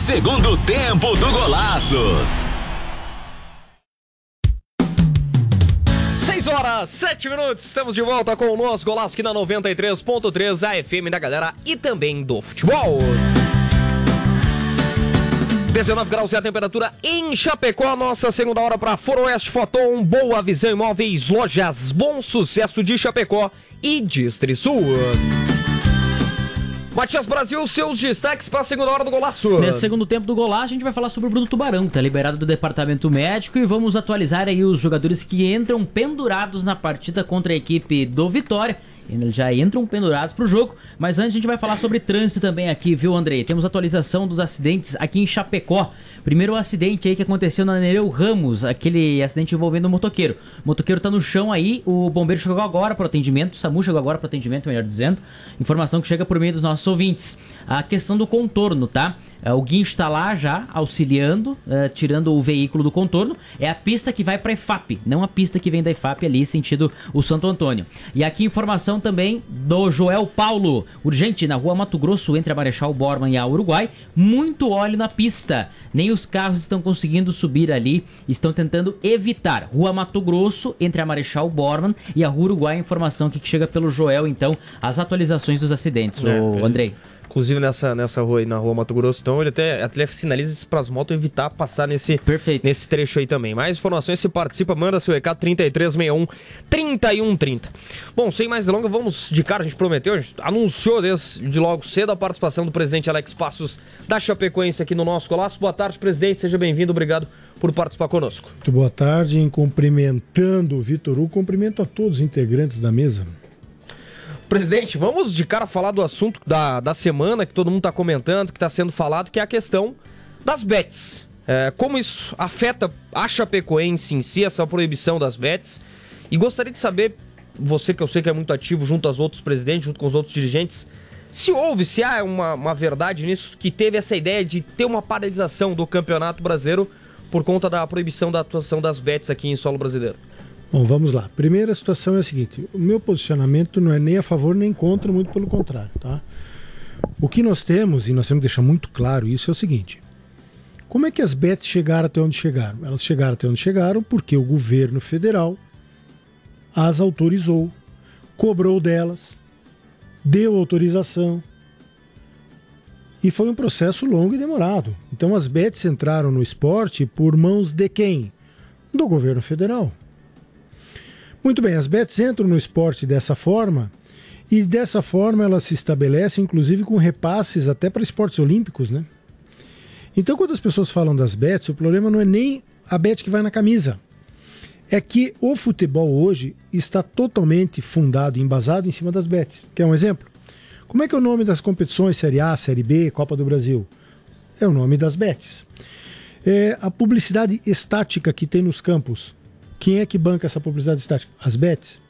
Segundo tempo do Golaço. 6h07, estamos de volta com o nosso Golaço aqui na 93.3, a FM da galera e também do futebol. 19 graus é a temperatura em Chapecó, nossa segunda hora para Foroeste Foton, Boa Visão Imóveis, Lojas Bom Sucesso de Chapecó e Distrisul. Matias Brasil, seus destaques para a segunda hora do Golaço. Nesse segundo tempo do Golaço, a gente vai falar sobre o Bruno Tubarão, que tá liberado do departamento médico, e vamos atualizar aí os jogadores que entram pendurados na partida contra a equipe do Vitória. Eles já entram pendurados pro jogo, mas antes a gente vai falar sobre trânsito também aqui, viu, Andrei? Temos atualização dos acidentes aqui em Chapecó. Primeiro o acidente aí que aconteceu na Nereu Ramos, aquele acidente envolvendo o motoqueiro. O motoqueiro tá no chão aí, o bombeiro chegou agora pro atendimento, o SAMU chegou agora pro atendimento, melhor dizendo. Informação que chega por meio dos nossos ouvintes. A questão do contorno, tá? O guincho está lá já, auxiliando, tirando o veículo do contorno. É a pista que vai para a EFAP, não a pista que vem da EFAP ali, sentido o Santo Antônio. E aqui informação também do Joel Paulo. Urgente, na rua Mato Grosso, entre a Marechal Bormann e a Uruguai. Muito óleo na pista. Nem os carros estão conseguindo subir ali, estão tentando evitar. Rua Mato Grosso, entre a Marechal Bormann e a Rua Uruguai. Informação que chega pelo Joel, então, as atualizações dos acidentes, o Andrei. Inclusive nessa rua aí, na rua Mato Grosso, então ele até sinaliza para as motos evitar passar nesse trecho aí também. Mais informações, se participa, manda seu recado 3361-3130. Bom, sem mais delongas, vamos de cara, a gente prometeu, a gente anunciou desde logo cedo a participação do presidente Alex Passos da Chapecoense aqui no nosso Golaço. Boa tarde, presidente, seja bem-vindo, obrigado por participar conosco. Muito boa tarde, cumprimentando o Vitor Hugo, cumprimento a todos os integrantes da mesa. Presidente, vamos de cara falar do assunto da semana que todo mundo está comentando, que está sendo falado, que é a questão das bets. Como isso afeta a Chapecoense em si, essa proibição das bets. E gostaria de saber, você que eu sei que é muito ativo junto aos outros presidentes, junto com os outros dirigentes, se há uma verdade nisso, que teve essa ideia de ter uma paralisação do Campeonato Brasileiro por conta da proibição da atuação das bets aqui em solo brasileiro. Bom, vamos lá. Primeira situação é a seguinte, o meu posicionamento não é nem a favor nem contra, muito pelo contrário, tá? O que nós temos, e nós temos que deixar muito claro isso, é o seguinte, como é que as bets chegaram até onde chegaram? Elas chegaram até onde chegaram porque o governo federal as autorizou, cobrou delas, deu autorização, e foi um processo longo e demorado. Então as bets entraram no esporte por mãos de quem? Do governo federal. Muito bem, as bets entram no esporte dessa forma, e dessa forma elas se estabelecem, inclusive com repasses até para esportes olímpicos, né? Então, quando as pessoas falam das bets, o problema não é nem a bet que vai na camisa. É que o futebol hoje está totalmente fundado e embasado em cima das bets. Quer um exemplo? Como é que é o nome das competições Série A, Série B, Copa do Brasil? É o nome das bets. A publicidade estática que tem nos campos. Quem é que banca essa publicidade estática? As bets.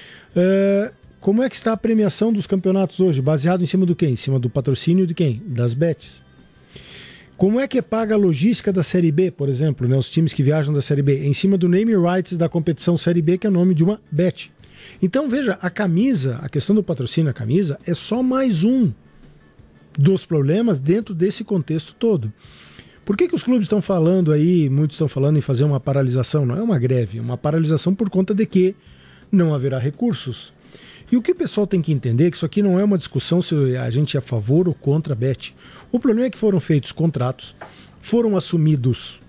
Como é que está a premiação dos campeonatos hoje? Baseado em cima do quê? Em cima do patrocínio de quem? Das bets. Como é que paga a logística da Série B, por exemplo, né? Os times que viajam da Série B? Em cima do name rights da competição Série B, que é o nome de uma bet. Então, veja, a camisa, a questão do patrocínio da camisa é só mais um dos problemas dentro desse contexto todo. Por que os clubes estão falando aí, muitos estão falando em fazer uma paralisação? Não é uma greve, é uma paralisação por conta de que não haverá recursos. E o que o pessoal tem que entender é que isso aqui não é uma discussão se a gente é a favor ou contra a bet. O problema é que foram feitos contratos, foram assumidas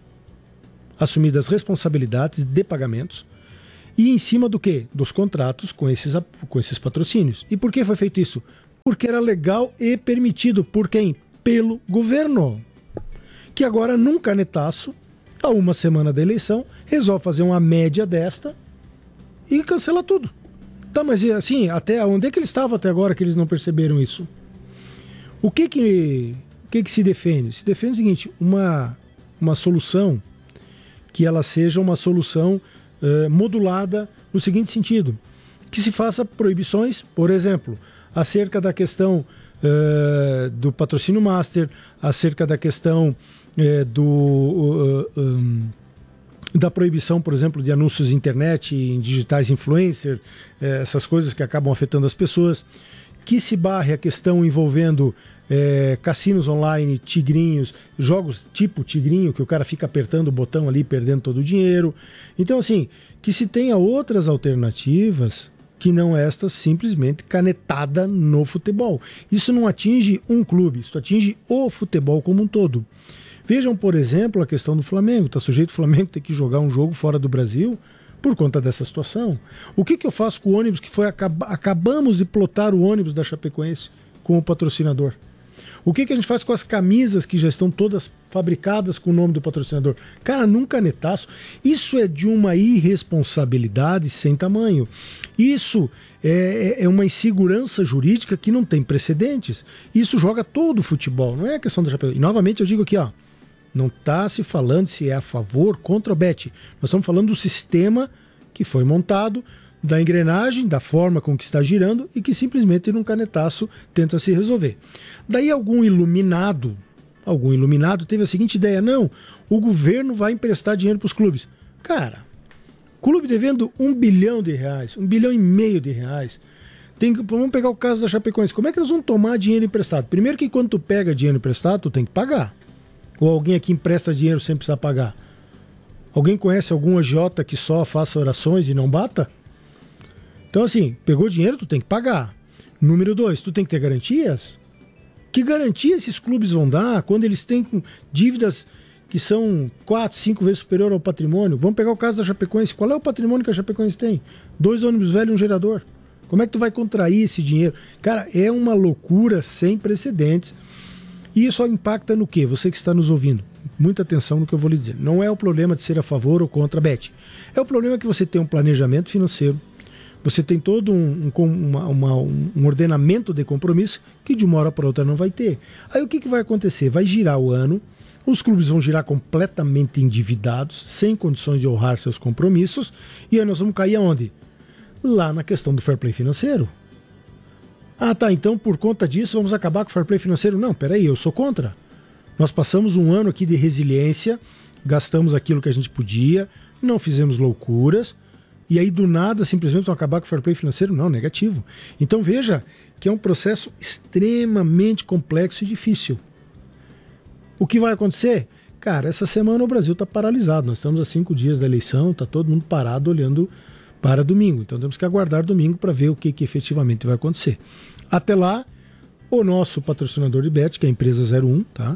responsabilidades de pagamentos, e em cima do quê? Dos contratos com esses patrocínios. E por que foi feito isso? Porque era legal e permitido. Por quem? Pelo governo. Que agora, num canetaço, a uma semana da eleição, resolve fazer uma média desta e cancela tudo. Tá, mas assim, até onde é que eles estavam até agora que eles não perceberam isso? O que se defende? Se defende o seguinte, uma solução que ela seja uma solução modulada no seguinte sentido, que se faça proibições, por exemplo, acerca da questão do patrocínio master, acerca da questão da proibição, por exemplo, de anúncios de internet, em digitais influencer, essas coisas que acabam afetando as pessoas, que se barre a questão envolvendo cassinos online, tigrinhos, jogos tipo tigrinho, que o cara fica apertando o botão ali, perdendo todo o dinheiro. Então, assim, que se tenha outras alternativas que não estas simplesmente canetada no futebol. Isso não atinge um clube, isso atinge o futebol como um todo. Vejam, por exemplo, a questão do Flamengo. Está sujeito o Flamengo ter que jogar um jogo fora do Brasil por conta dessa situação. O que eu faço com o ônibus que foi... Acabamos de plotar o ônibus da Chapecoense com o patrocinador. O que a gente faz com as camisas que já estão todas fabricadas com o nome do patrocinador? Cara, num canetaço. Isso é de uma irresponsabilidade sem tamanho. Isso é uma insegurança jurídica que não tem precedentes. Isso joga todo o futebol, não é a questão da Chapecoense. E novamente eu digo aqui, ó, não está se falando se é a favor, contra o bet. Nós estamos falando do sistema que foi montado, da engrenagem, da forma com que está girando e que simplesmente num canetaço tenta se resolver. Daí algum iluminado teve a seguinte ideia: não, o governo vai emprestar dinheiro para os clubes. Cara, clube devendo R$1 bilhão, R$1,5 bilhão. Vamos pegar o caso da Chapecoense. Como é que eles vão tomar dinheiro emprestado? Primeiro que quando tu pega dinheiro emprestado, tu tem que pagar. Ou alguém aqui empresta dinheiro sem precisar pagar? Alguém conhece algum agiota que só faça orações e não bata? Então, assim, pegou dinheiro, tu tem que pagar. Número 2, tu tem que ter garantias. Que garantia esses clubes vão dar quando eles têm dívidas que são 4, 5 vezes superior ao patrimônio? Vamos pegar o caso da Chapecoense. Qual é o patrimônio que a Chapecoense tem? 2 ônibus velhos e um gerador. Como é que tu vai contrair esse dinheiro? Cara, é uma loucura sem precedentes. E isso impacta no quê? Você que está nos ouvindo, muita atenção no que eu vou lhe dizer. Não é o problema de ser a favor ou contra a bet. É o problema que você tem um planejamento financeiro, você tem todo um ordenamento de compromisso que de uma hora para outra não vai ter. Aí o que vai acontecer? Vai girar o ano, os clubes vão girar completamente endividados, sem condições de honrar seus compromissos, e aí nós vamos cair aonde? Lá na questão do fair play financeiro. Ah, tá, então por conta disso vamos acabar com o fair play financeiro? Não, peraí, eu sou contra. Nós passamos um ano aqui de resiliência, gastamos aquilo que a gente podia, não fizemos loucuras, e aí do nada simplesmente vão acabar com o fair play financeiro? Não, negativo. Então veja que é um processo extremamente complexo e difícil. O que vai acontecer? Cara, essa semana o Brasil está paralisado, nós estamos a 5 dias da eleição, está todo mundo parado olhando para domingo. Então temos que aguardar domingo para ver o que efetivamente vai acontecer. Até lá, o nosso patrocinador de bet, que é a empresa 01, tá?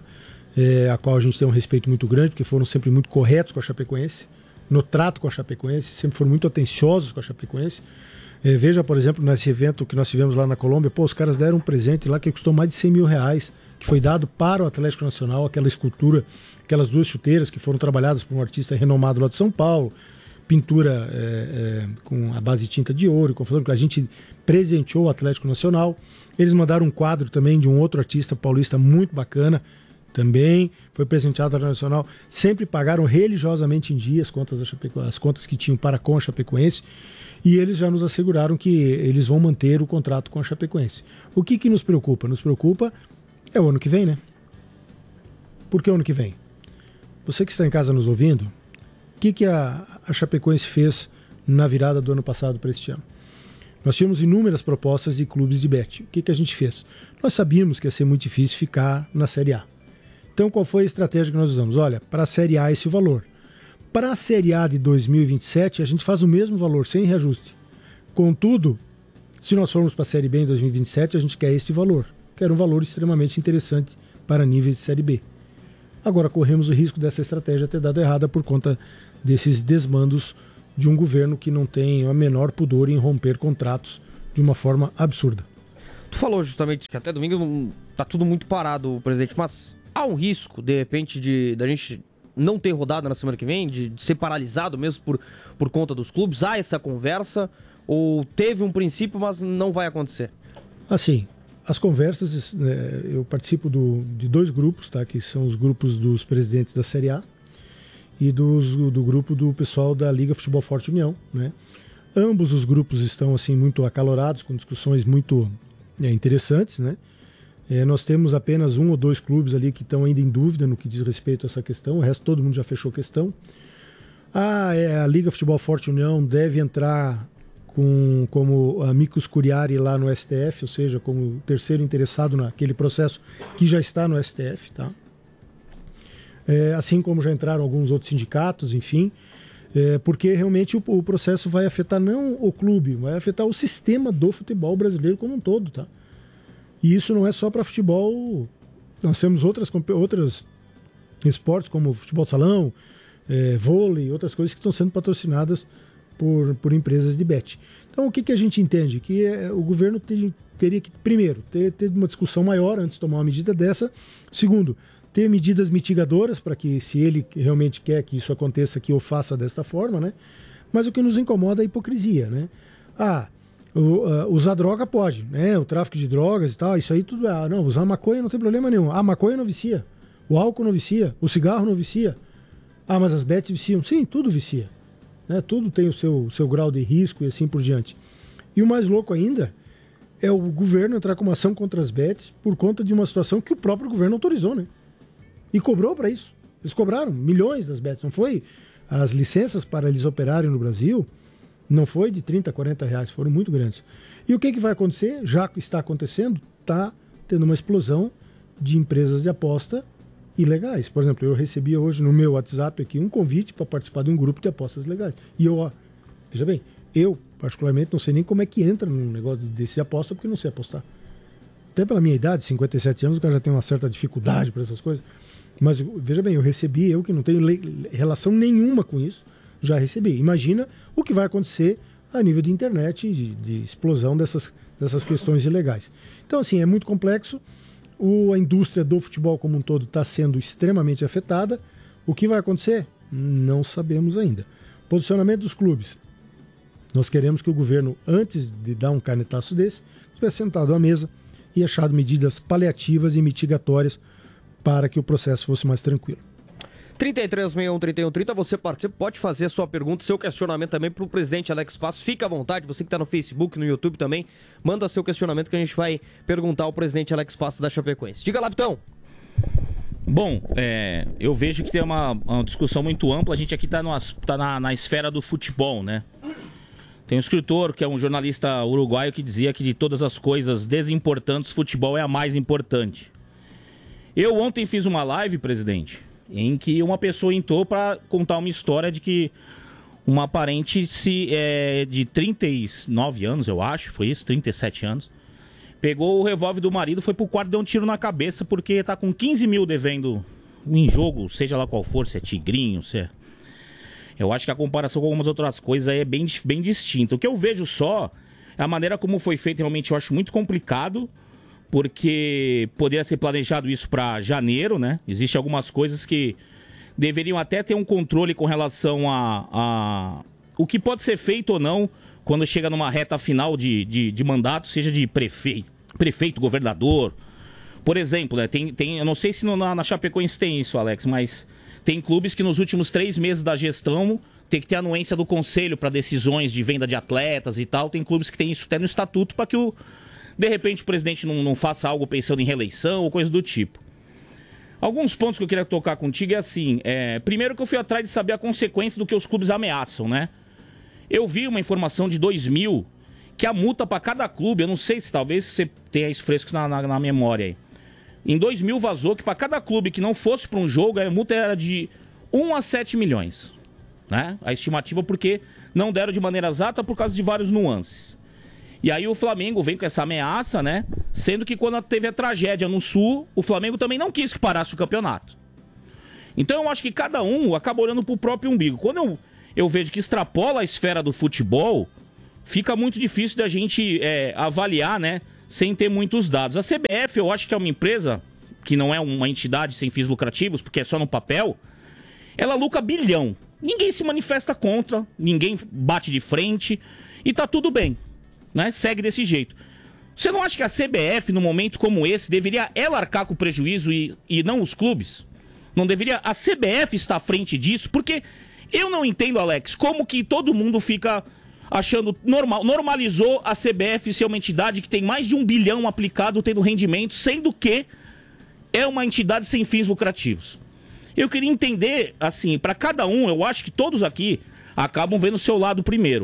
A qual a gente tem um respeito muito grande, porque foram sempre muito corretos com a Chapecoense, no trato com a Chapecoense, sempre foram muito atenciosos com a Chapecoense. Veja, por exemplo, nesse evento que nós tivemos lá na Colômbia, os caras deram um presente lá que custou mais de R$100 mil, que foi dado para o Atlético Nacional, aquela escultura, aquelas 2 chuteiras que foram trabalhadas por um artista renomado lá de São Paulo, pintura com a base de tinta de ouro, que a gente presenteou o Atlético Nacional. Eles mandaram um quadro também de um outro artista paulista muito bacana, também foi presenteado ao Atlético Nacional. Sempre pagaram religiosamente em dia as contas que tinham para com a Chapecoense, e eles já nos asseguraram que eles vão manter o contrato com a Chapecoense. O que nos preocupa? Nos preocupa é o ano que vem, né? Por que o ano que vem? Você que está em casa nos ouvindo, o que a Chapecoense fez na virada do ano passado para este ano? Nós tínhamos inúmeras propostas de clubes de bet. O que a gente fez? Nós sabíamos que ia ser muito difícil ficar na Série A. Então qual foi a estratégia que nós usamos? Olha, para a Série A esse valor. Para a Série A de 2027 a gente faz o mesmo valor, sem reajuste. Contudo, se nós formos para a Série B em 2027, a gente quer esse valor, que era um valor extremamente interessante para níveis de Série B. Agora corremos o risco dessa estratégia ter dado errada por conta desses desmandos de um governo que não tem a menor pudor em romper contratos de uma forma absurda. Tu falou justamente que até domingo tá tudo muito parado, presidente, mas há um risco, de repente, da gente não ter rodada na semana que vem, de ser paralisado mesmo por conta dos clubes? Há essa conversa ou teve um princípio, mas não vai acontecer? Assim, as conversas, eu participo de 2 grupos, tá? Que são os grupos dos presidentes da Série A e do grupo do pessoal da Liga Futebol Forte União, né? Ambos os grupos estão assim muito acalorados, com discussões muito interessantes, né? Nós temos apenas 1 ou 2 clubes ali que estão ainda em dúvida no que diz respeito a essa questão, o resto todo mundo já fechou questão. A Liga Futebol Forte União deve entrar como amicus curiae lá no STF, ou seja, como terceiro interessado naquele processo que já está no STF, tá? Assim como já entraram alguns outros sindicatos, enfim, porque realmente o processo vai afetar não o clube, vai afetar o sistema do futebol brasileiro como um todo, tá? E isso não é só para futebol, nós temos outros esportes como futebol de salão, vôlei, outras coisas que estão sendo patrocinadas por empresas de bet. Então, o que a gente entende? Que o governo teria que, primeiro, ter uma discussão maior antes de tomar uma medida dessa. Segundo, ter medidas mitigadoras para que, se ele realmente quer que isso aconteça, que o faça desta forma, né? Mas o que nos incomoda é a hipocrisia, né? Usar droga pode, né? O tráfico de drogas e tal, isso aí tudo. Não, usar maconha não tem problema nenhum. A maconha não vicia. O álcool não vicia. O cigarro não vicia. Mas as bets viciam. Sim, tudo vicia. Né? Tudo tem o seu grau de risco e assim por diante. E o mais louco ainda é o governo entrar com uma ação contra as bets por conta de uma situação que o próprio governo autorizou, né? E cobrou para isso. Eles cobraram milhões das bets. Não foi as licenças para eles operarem no Brasil, não foi de 30, 40 reais, foram muito grandes. E o que vai acontecer? Já está acontecendo, está tendo uma explosão de empresas de aposta ilegais. Por exemplo, eu recebi hoje no meu WhatsApp aqui um convite para participar de um grupo de apostas legais. E veja bem, eu particularmente não sei nem como é que entra num negócio desse aposta, porque não sei apostar. Até pela minha idade, 57 anos, o cara já tem uma certa dificuldade para essas coisas. Mas veja bem, eu que não tenho relação nenhuma com isso, já recebi. Imagina o que vai acontecer a nível de internet, de explosão dessas questões ilegais. Então, assim, é muito complexo. A indústria do futebol como um todo está sendo extremamente afetada. O que vai acontecer? Não sabemos ainda. Posicionamento dos clubes. Nós queremos que o governo, antes de dar um canetaço desse, estivesse sentado à mesa e achado medidas paliativas e mitigatórias para que o processo fosse mais tranquilo. 3361-3130, você participa, pode fazer a sua pergunta, seu questionamento também para o presidente Alex Passos. Fica à vontade, você que está no Facebook, no YouTube também, manda seu questionamento que a gente vai perguntar ao presidente Alex Passos da Chapecoense. Diga lá, Vitão. Bom, eu vejo que tem uma discussão muito ampla. A gente aqui está na esfera do futebol, né? Tem um escritor, que é um jornalista uruguaio, que dizia que de todas as coisas desimportantes, futebol é a mais importante. Eu ontem fiz uma live, presidente, em que uma pessoa entrou para contar uma história de que uma parente de 39 anos, eu acho, foi isso, 37 anos, pegou o revólver do marido, foi pro quarto e deu um tiro na cabeça porque tá com 15 mil devendo em jogo, seja lá qual for, se é tigrinho, se é... Eu acho que a comparação com algumas outras coisas aí é bem distinta. O que eu vejo só é a maneira como foi feito, realmente eu acho muito complicado, porque poderia ser planejado isso para janeiro, né? Existem algumas coisas que deveriam até ter um controle com relação a o que pode ser feito ou não quando chega numa reta final de mandato, seja de prefeito, governador. Por exemplo, né? Eu não sei se na Chapecoense tem isso, Alex, mas tem clubes que nos últimos 3 meses da gestão tem que ter anuência do conselho para decisões de venda de atletas e tal. Tem clubes que tem isso até no estatuto para que de repente o presidente não faça algo pensando em reeleição ou coisa do tipo. Alguns pontos que eu queria tocar contigo é assim, primeiro que eu fui atrás de saber a consequência do que os clubes ameaçam, né? Eu vi uma informação de 2000 que a multa para cada clube, eu não sei se talvez você tenha isso fresco na memória aí. Em 2000 vazou que para cada clube que não fosse para um jogo, a multa era de 1 a 7 milhões, né? A estimativa porque não deram de maneira exata por causa de vários nuances. E aí o Flamengo vem com essa ameaça, né? Sendo que quando teve a tragédia no Sul, o Flamengo também não quis que parasse o campeonato. Então eu acho que cada um acaba olhando pro próprio umbigo. Quando eu vejo que extrapola a esfera do futebol, fica muito difícil da gente avaliar, né? Sem ter muitos dados. A CBF, eu acho que é uma empresa que não é uma entidade sem fins lucrativos, porque é só no papel, ela lucra bilhão. Ninguém se manifesta contra, ninguém bate de frente e tá tudo bem. Né? Segue desse jeito. Você não acha que a CBF, num momento como esse, deveria ela arcar com o prejuízo e não os clubes? Não deveria a CBF estar à frente disso? Porque eu não entendo, Alex, como que todo mundo fica achando normalizou a CBF ser uma entidade que tem mais de 1 bilhão aplicado tendo rendimento, sendo que é uma entidade sem fins lucrativos. Eu queria entender, assim, para cada um, eu acho que todos aqui acabam vendo o seu lado primeiro.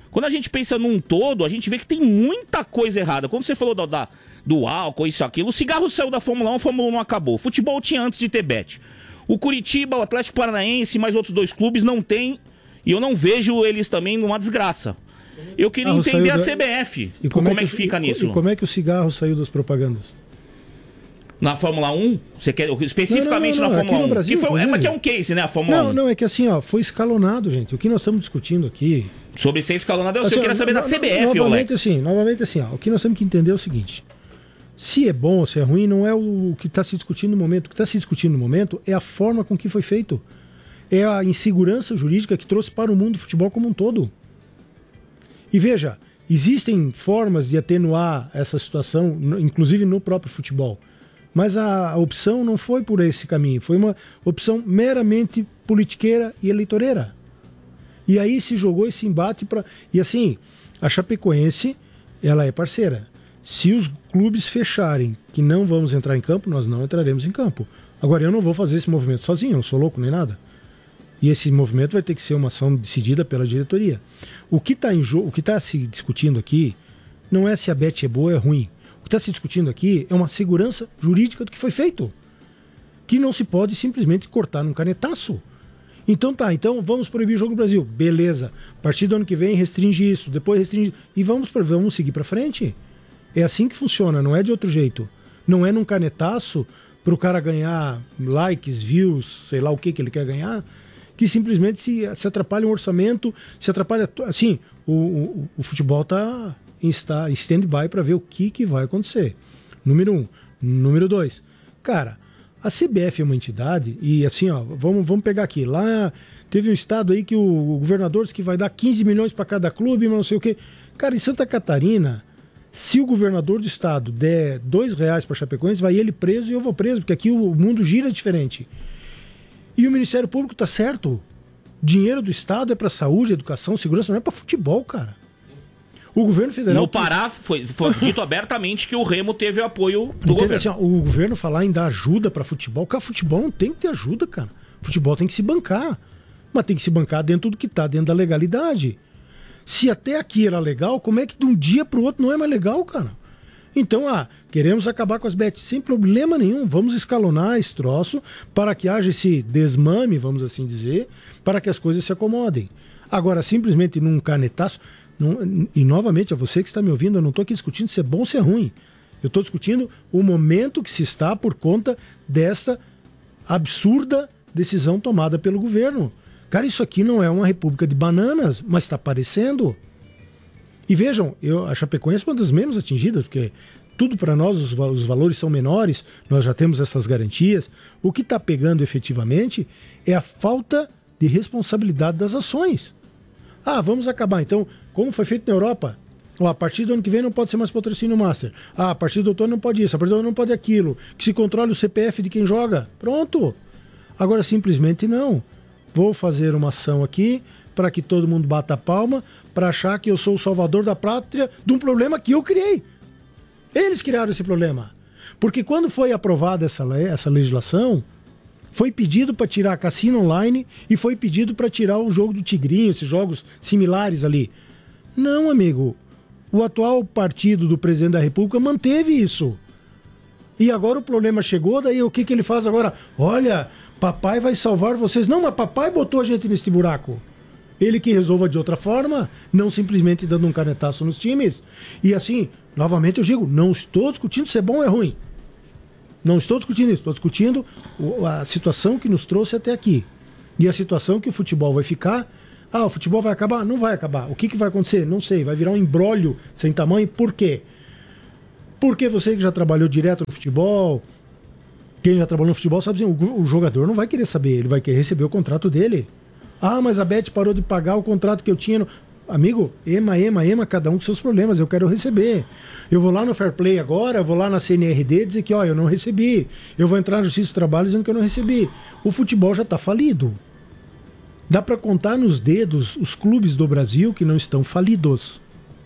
Quando a gente pensa num todo, a gente vê que tem muita coisa errada. Quando você falou do álcool, isso, aquilo, o cigarro saiu da Fórmula 1, a Fórmula 1 acabou. O futebol tinha antes de ter bet. O Curitiba, o Atlético Paranaense e mais outros 2 clubes não tem, e eu não vejo eles também numa desgraça. Eu queria entender a CBF. E como é que fica nisso? E como é que o cigarro saiu das propagandas? Na Fórmula 1? Você quer especificamente não, na Fórmula 1? Brasil, mas que é um case, né, a Fórmula 1? Não, é que assim, ó, foi escalonado, gente. O que nós estamos discutindo aqui... Sobre ser escalonado, eu queria saber da CBF, novamente, Alex. Novamente assim, ó, o que nós temos que entender é o seguinte. Se é bom ou se é ruim, não é o que está se discutindo no momento. O que está se discutindo no momento é a forma com que foi feito. É a insegurança jurídica que trouxe para o mundo do futebol como um todo. E veja, existem formas de atenuar essa situação, inclusive no próprio futebol. Mas a opção não foi por esse caminho. Foi uma opção meramente politiqueira e eleitoreira. E aí se jogou esse embate para... E assim, a Chapecoense, ela é parceira. Se os clubes fecharem que não vamos entrar em campo, nós não entraremos em campo. Agora, eu não vou fazer esse movimento sozinho, eu não sou louco nem nada. E esse movimento vai ter que ser uma ação decidida pela diretoria. O que está em jogo, o que está se discutindo aqui, não é se a bet é boa ou é ruim. O que está se discutindo aqui é uma segurança jurídica do que foi feito. Que não se pode simplesmente cortar num canetaço. Então então vamos proibir o jogo no Brasil. Beleza. A partir do ano que vem restringe isso, depois restringe... E vamos seguir para frente. É assim que funciona, não é de outro jeito. Não é num canetaço para o cara ganhar likes, views, sei lá o que ele quer ganhar, que simplesmente se atrapalha o orçamento, se atrapalha... Assim, o futebol está em stand-by para ver o que vai acontecer. Número 1. Número 2. Cara, a CBF é uma entidade e assim, ó, vamos pegar aqui. Lá teve um estado aí que o governador disse que vai dar 15 milhões para cada clube, mas não sei o quê. Cara, em Santa Catarina, se o governador do estado der R$2 para Chapecoense, vai ele preso e eu vou preso, porque aqui o mundo gira diferente. E o Ministério Público tá certo. Dinheiro do estado é para saúde, educação, segurança, não é para futebol, cara. O governo federal... No Pará foi dito abertamente que o Remo teve o apoio do governo. Assim, ó, o governo falar em dar ajuda para futebol, cara, futebol não tem que ter ajuda, cara. Futebol tem que se bancar. Mas tem que se bancar dentro do que tá dentro da legalidade. Se até aqui era legal, como é que de um dia pro outro não é mais legal, cara? Então, queremos acabar com as bets. Sem problema nenhum, vamos escalonar esse troço para que haja esse desmame, vamos assim dizer, para que as coisas se acomodem. Agora, simplesmente num canetaço... E novamente, a você que está me ouvindo, eu não estou aqui discutindo se é bom ou se é ruim. Eu estou discutindo o momento que se está por conta dessa absurda decisão tomada pelo governo. Cara, isso aqui não é uma república de bananas, mas está parecendo. E vejam, a Chapecoense é uma das menos atingidas, porque tudo para nós, os valores são menores, nós já temos essas garantias. O que está pegando efetivamente é a falta de responsabilidade das ações. Vamos acabar. Então, como foi feito na Europa, a partir do ano que vem não pode ser mais patrocínio master. A partir do outro ano não pode isso, a partir do ano não pode aquilo. Que se controle o CPF de quem joga. Pronto. Agora, simplesmente não. Vou fazer uma ação aqui para que todo mundo bata a palma, para achar que eu sou o salvador da pátria de um problema que eu criei. Eles criaram esse problema. Porque quando foi aprovada essa legislação... Foi pedido para tirar cassino online e foi pedido para tirar o jogo do Tigrinho, esses jogos similares ali. Não, amigo. O atual partido do presidente da República manteve isso. E agora o problema chegou, daí o que ele faz agora? Olha, papai vai salvar vocês. Não, mas papai botou a gente nesse buraco. Ele que resolva de outra forma, não simplesmente dando um canetaço nos times. E assim, novamente eu digo, não estou discutindo se é bom ou é ruim. Não estou discutindo isso, estou discutindo a situação que nos trouxe até aqui. E a situação que o futebol vai ficar. O futebol vai acabar? Não vai acabar. O que vai acontecer? Não sei. Vai virar um imbróglio sem tamanho. Por quê? Porque você que já trabalhou direto no futebol, quem já trabalhou no futebol sabe assim, o jogador não vai querer saber, ele vai querer receber o contrato dele. Mas a Bet parou de pagar o contrato que eu tinha. Amigo, ema, cada um com seus problemas, eu quero receber. Eu vou lá no Fair Play agora, eu vou lá na CNRD dizer que, eu não recebi. Eu vou entrar na Justiça do Trabalho dizendo que eu não recebi. O futebol já está falido. Dá para contar nos dedos os clubes do Brasil que não estão falidos.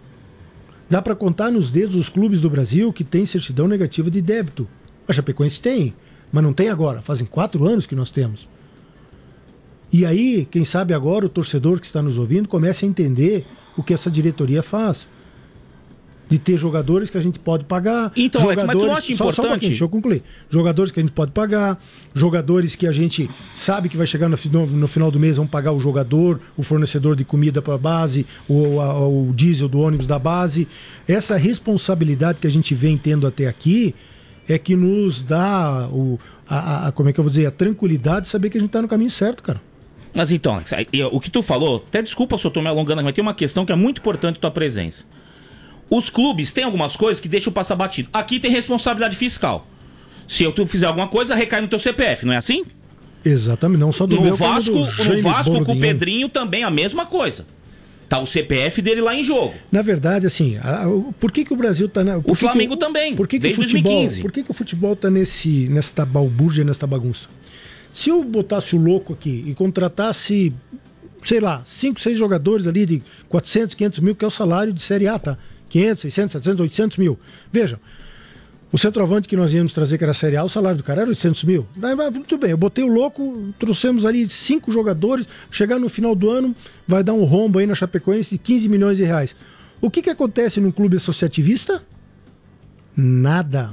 Dá para contar nos dedos os clubes do Brasil que têm certidão negativa de débito. A Chapecoense tem, mas não tem agora. Fazem 4 anos que nós temos. E aí, quem sabe agora o torcedor que está nos ouvindo comece a entender o que essa diretoria faz. De ter jogadores que a gente pode pagar. Então, Alex, mas tu não acha importante? Só um pouquinho, deixa eu concluir. Jogadores que a gente pode pagar, jogadores que a gente sabe que vai chegar no final do mês, vão pagar o jogador, o fornecedor de comida para a base, o diesel do ônibus da base. Essa responsabilidade que a gente vem tendo até aqui é que nos dá como é que eu vou dizer, a tranquilidade de saber que a gente está no caminho certo, cara. Mas então, Alex, o que tu falou, até desculpa se eu tô me alongando, mas tem uma questão que é muito importante a tua presença. Os clubes têm algumas coisas que deixam passar batido. Aqui tem responsabilidade fiscal. Se tu fizer alguma coisa, recai no teu CPF, não é assim? Exatamente, não só do no Vasco com o Pedrinho também a mesma coisa. Tá o CPF dele lá em jogo. Na verdade, assim, por que o Brasil tá... O Flamengo também, desde 2015. Por que o futebol tá nesta balbúrdia, nesta bagunça? Se eu botasse o louco aqui e contratasse, sei lá, 5, 6 jogadores ali de 400, 500 mil, que é o salário de Série A, tá? 500, 600, 700, 800 mil. Vejam, o centroavante que nós íamos trazer, que era a Série A, o salário do cara era 800 mil. Muito bem, eu botei o louco, trouxemos ali 5 jogadores, chegar no final do ano, vai dar um rombo aí na Chapecoense de 15 milhões de reais. O que acontece num clube associativista? Nada.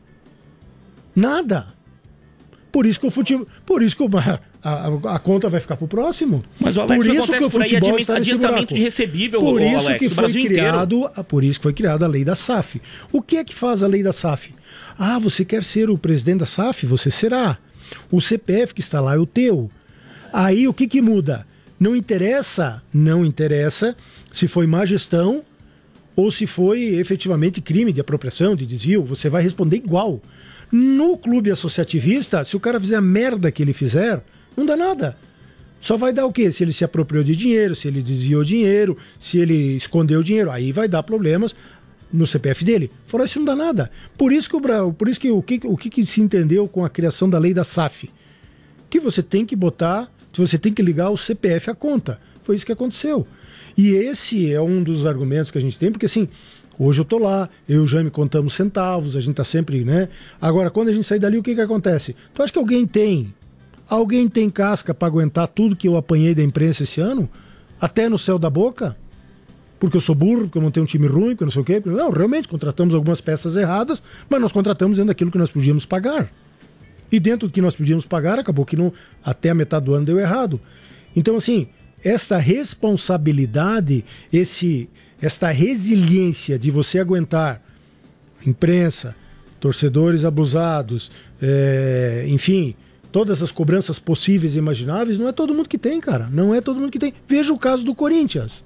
Nada. Por isso que o futebol... Por isso que a conta vai ficar pro próximo. Mas o Alex, acontece por aí adiantamento de recebível, por isso Alex, que foi criado, por isso que foi criada a lei da SAF. O que é que faz a lei da SAF? Ah, você quer ser o presidente da SAF? Você será. O CPF que está lá é o teu. Aí o que muda? Não interessa se foi má gestão ou se foi efetivamente crime de apropriação, de desvio, você vai responder igual. No clube associativista, se o cara fizer a merda que ele fizer, não dá nada. Só vai dar o quê? Se ele se apropriou de dinheiro, se ele desviou dinheiro, se ele escondeu dinheiro, aí vai dar problemas no CPF dele. Fora isso não dá nada. Por isso que o que se entendeu com a criação da lei da SAF? Que você tem que ligar o CPF à conta. Foi isso que aconteceu. E esse é um dos argumentos que a gente tem, porque assim, hoje eu tô lá, eu e o Jaime contamos centavos, a gente tá sempre, né? Agora, quando a gente sair dali, o que acontece? Tu acha que alguém tem casca para aguentar tudo que eu apanhei da imprensa esse ano? Até no céu da boca? Porque eu sou burro, porque eu não tenho um time ruim, porque eu não sei o quê? Não, realmente, contratamos algumas peças erradas, mas nós contratamos dentro daquilo que nós podíamos pagar. E dentro do que nós podíamos pagar, acabou que até a metade do ano deu errado. Então, assim, essa responsabilidade, esta resiliência de você aguentar imprensa, torcedores abusados, enfim, todas as cobranças possíveis e imagináveis, não é todo mundo que tem, cara. Não é todo mundo que tem. Veja o caso do Corinthians.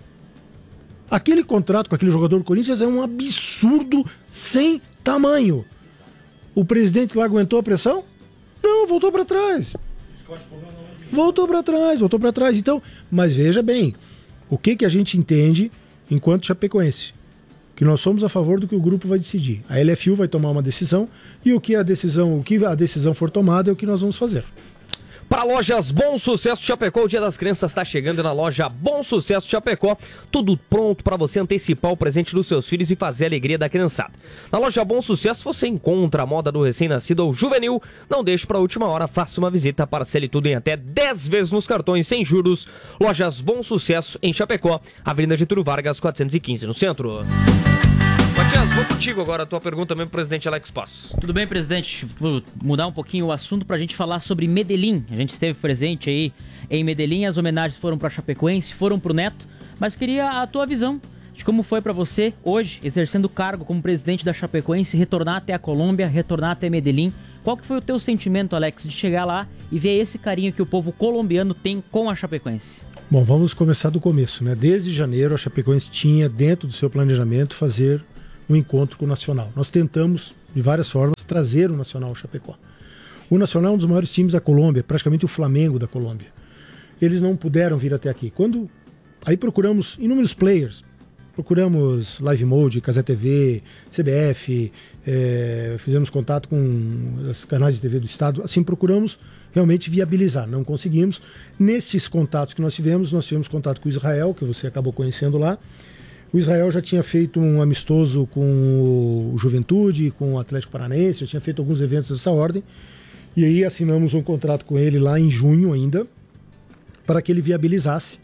Aquele contrato com aquele jogador do Corinthians é um absurdo sem tamanho. O presidente lá aguentou a pressão? Não, voltou para trás. Voltou para trás. Então, mas veja bem, o que a gente entende enquanto chapecoense? Que nós somos a favor do que o grupo vai decidir. A LFU vai tomar uma decisão e o que a decisão for tomada é o que nós vamos fazer. Para Lojas Bom Sucesso Chapecó, o Dia das Crianças está chegando na loja Bom Sucesso Chapecó. Tudo pronto para você antecipar o presente dos seus filhos e fazer a alegria da criançada. Na loja Bom Sucesso você encontra a moda do recém-nascido ou juvenil. Não deixe para a última hora, faça uma visita, parcele tudo em até 10 vezes nos cartões sem juros. Lojas Bom Sucesso em Chapecó, Avenida Getúlio Vargas, 415 no centro. Matias, vou contigo agora, a tua pergunta mesmo, presidente Alex Passos. Tudo bem, presidente? Vou mudar um pouquinho o assunto pra gente falar sobre Medellín. A gente esteve presente aí em Medellín, as homenagens foram pra Chapecoense, foram pro Neto, mas queria a tua visão de como foi pra você, hoje, exercendo o cargo como presidente da Chapecoense, retornar até a Colômbia, retornar até Medellín. Qual que foi o teu sentimento, Alex, de chegar lá e ver esse carinho que o povo colombiano tem com a Chapecoense? Bom, vamos começar do começo, né? Desde janeiro, a Chapecoense tinha, dentro do seu planejamento, fazer um encontro com o Nacional. Nós tentamos, de várias formas, trazer o Nacional ao Chapecó. O Nacional é um dos maiores times da Colômbia, praticamente o Flamengo da Colômbia. Eles não puderam vir até aqui. Aí procuramos inúmeros players. Procuramos Live Mode, Casé TV, CBF, fizemos contato com os canais de TV do Estado. Assim, procuramos realmente viabilizar. Não conseguimos. Nesses contatos que nós tivemos contato com o Israel, que você acabou conhecendo lá. O Israel já tinha feito um amistoso com o Juventude, com o Atlético Paranaense, já tinha feito alguns eventos dessa ordem. E aí assinamos um contrato com ele lá em junho ainda, para que ele viabilizasse.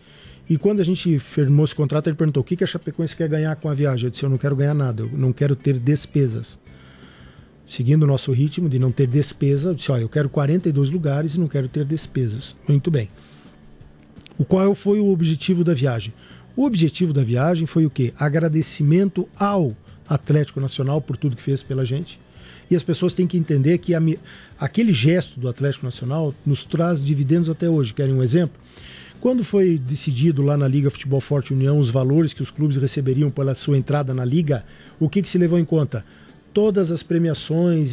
E quando a gente firmou esse contrato, ele perguntou: o que a Chapecoense quer ganhar com a viagem? Eu disse: eu não quero ganhar nada, eu não quero ter despesas. Seguindo o nosso ritmo de não ter despesa, eu disse: eu quero 42 lugares e não quero ter despesas. Muito bem. Qual foi o objetivo da viagem? O objetivo da viagem foi o quê? Agradecimento ao Atlético Nacional por tudo que fez pela gente. E as pessoas têm que entender que aquele gesto do Atlético Nacional nos traz dividendos até hoje. Querem um exemplo? Quando foi decidido lá na Liga Futebol Forte União os valores que os clubes receberiam pela sua entrada na Liga, o que se levou em conta? Todas as premiações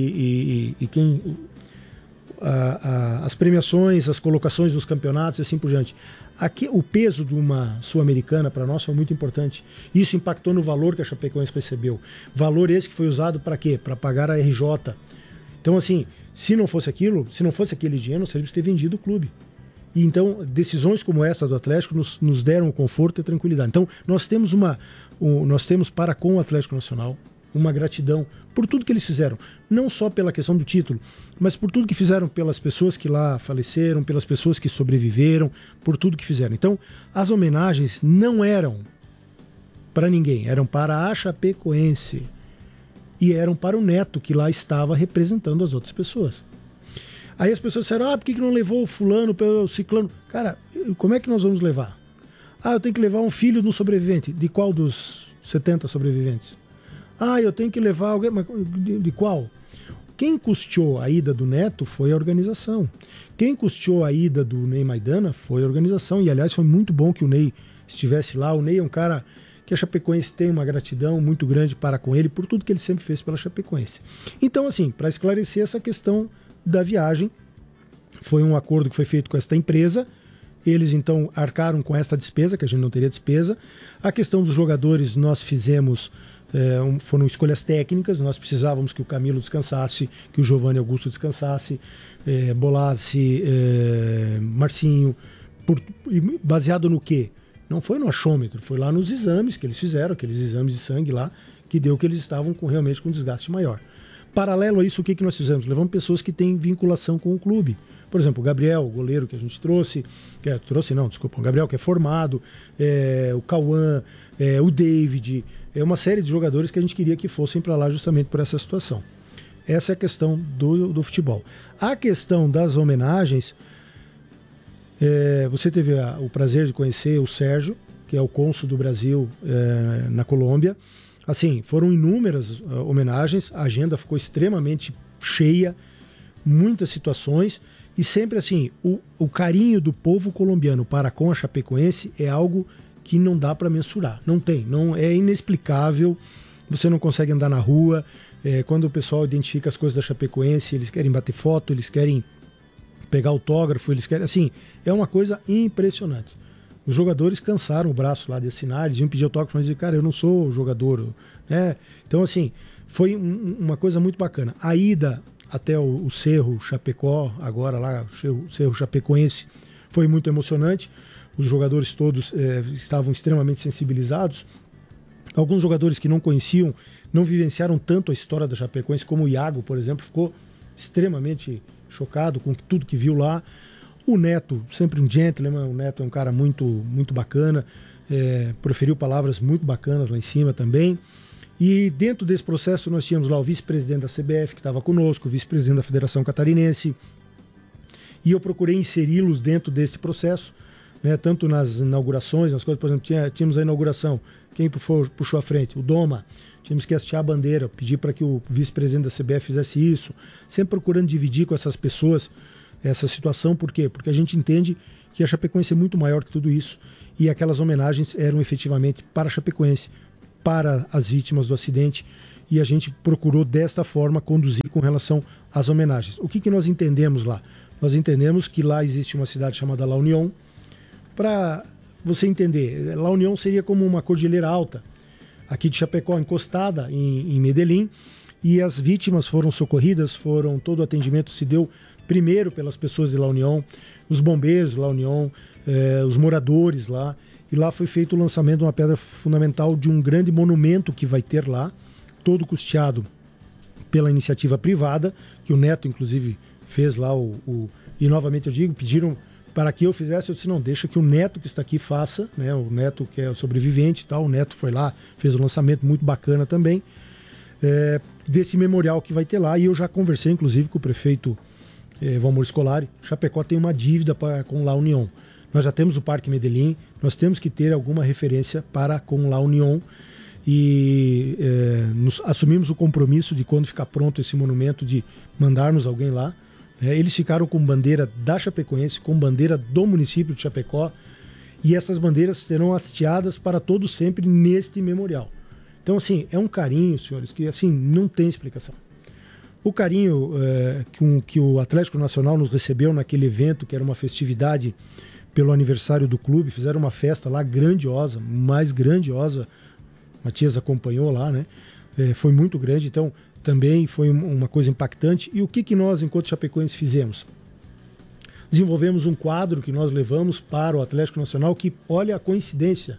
as premiações, as colocações dos campeonatos e assim por diante. Aqui, o peso de uma Sul-Americana para nós foi muito importante. Isso impactou no valor que a Chapecoense recebeu. Valor esse que foi usado para quê? Para pagar a RJ. Então, assim, se não fosse aquilo, se não fosse aquele dinheiro, nós teríamos que ter vendido o clube. E então, decisões como essa do Atlético nos deram conforto e tranquilidade. Então, nós temos para com o Atlético Nacional uma gratidão por tudo que eles fizeram. Não só pela questão do título, mas por tudo que fizeram pelas pessoas que lá faleceram, pelas pessoas que sobreviveram, por tudo que fizeram. Então, as homenagens não eram para ninguém, eram para a Chapecoense. E eram para o Neto, que lá estava representando as outras pessoas. Aí as pessoas disseram: por que não levou o fulano, o ciclano? Cara, como é que nós vamos levar? Eu tenho que levar um filho de um sobrevivente. De qual dos 70 sobreviventes? Eu tenho que levar alguém, mas de qual? Quem custeou a ida do Neto foi a organização. Quem custeou a ida do Ney Maidana foi a organização. E, aliás, foi muito bom que o Ney estivesse lá. O Ney é um cara que a Chapecoense tem uma gratidão muito grande para com ele por tudo que ele sempre fez pela Chapecoense. Então, assim, para esclarecer essa questão da viagem, foi um acordo que foi feito com esta empresa. Eles, então, arcaram com essa despesa, que a gente não teria despesa. A questão dos jogadores, nós fizemos... foram escolhas técnicas. Nós precisávamos que o Camilo descansasse, que o Giovanni Augusto descansasse, Bolassi, Marcinho, baseado no quê? Não foi no achômetro, foi lá nos exames que eles fizeram, aqueles exames de sangue lá, que deu que eles estavam realmente com desgaste maior. Paralelo a isso, o que nós fizemos? Levamos pessoas que têm vinculação com o clube. Por exemplo, o Gabriel, o goleiro que a gente trouxe, o Gabriel que é formado, o Cauã, o David, uma série de jogadores que a gente queria que fossem para lá justamente por essa situação. Essa é a questão do futebol. A questão das homenagens, você teve o prazer de conhecer o Sérgio, que é o cônsul do Brasil na Colômbia. Assim, foram inúmeras homenagens, a agenda ficou extremamente cheia, muitas situações, e sempre assim, o carinho do povo colombiano para com a Chapecoense é algo que não dá para mensurar, é inexplicável, você não consegue andar na rua, quando o pessoal identifica as coisas da Chapecoense, eles querem bater foto, eles querem pegar autógrafo, eles querem, assim, é uma coisa impressionante. Os jogadores cansaram o braço lá de assinar, eles iam pedir autógrafo, mas diziam: cara, eu não sou jogador, né? Então, assim, foi uma coisa muito bacana. A ida até o Cerro Chapecó, agora lá, o Cerro Chapecoense, foi muito emocionante. Os jogadores todos estavam extremamente sensibilizados. Alguns jogadores que não conheciam, não vivenciaram tanto a história da Chapecoense, como o Iago, por exemplo, ficou extremamente chocado com tudo que viu lá. O Neto, sempre um gentleman, o Neto é um cara muito, muito bacana, proferiu palavras muito bacanas lá em cima também. E dentro desse processo nós tínhamos lá o vice-presidente da CBF, que estava conosco, o vice-presidente da Federação Catarinense, e eu procurei inseri-los dentro desse processo, né, tanto nas inaugurações, nas coisas, por exemplo, tínhamos a inauguração, quem puxou à frente? O Doma. Tínhamos que hastear a bandeira, pedir para que o vice-presidente da CBF fizesse isso, sempre procurando dividir com essas pessoas essa situação. Por quê? Porque a gente entende que a Chapecoense é muito maior que tudo isso, e aquelas homenagens eram efetivamente para a Chapecoense, para as vítimas do acidente, e a gente procurou desta forma conduzir com relação às homenagens. O que nós entendemos lá? Nós entendemos que lá existe uma cidade chamada La Unión. Para você entender, La Unión seria como uma cordilheira alta, aqui de Chapecó, encostada em Medellín, e as vítimas foram socorridas, todo o atendimento se deu primeiro pelas pessoas de La Unión, os bombeiros de La Unión, os moradores lá, e lá foi feito o lançamento de uma pedra fundamental de um grande monumento que vai ter lá, todo custeado pela iniciativa privada, que o Neto, inclusive, fez lá, e novamente eu digo, pediram para que eu fizesse, eu disse, não, deixa que o Neto que está aqui faça, né? O Neto que é o sobrevivente e tal, o Neto foi lá, fez um lançamento muito bacana também, desse memorial que vai ter lá, e eu já conversei, inclusive, com o prefeito Valmor Scolari. Chapecó tem uma dívida com La União. Nós já temos o Parque Medellín, nós temos que ter alguma referência com La União, e assumimos o compromisso de, quando ficar pronto esse monumento, de mandarmos alguém lá. Eles ficaram com bandeira da Chapecoense, com bandeira do município de Chapecó, e essas bandeiras serão hasteadas para todo sempre neste memorial. Então, assim, é um carinho, senhores, que assim não tem explicação. O carinho que o Atlético Nacional nos recebeu naquele evento, que era uma festividade pelo aniversário do clube, fizeram uma festa lá grandiosa, mais grandiosa, Matias acompanhou lá, né? Foi muito grande, então também foi uma coisa impactante. E o que nós, enquanto chapecoenses, fizemos? Desenvolvemos um quadro que nós levamos para o Atlético Nacional, que, olha a coincidência,